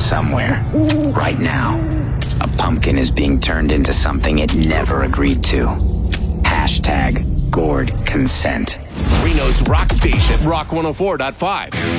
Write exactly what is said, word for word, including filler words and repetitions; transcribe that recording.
somewhere. Right now, a pumpkin is being turned into something it never agreed to. Hashtag gourd consent. Reno's rock station, Rock one oh four point five.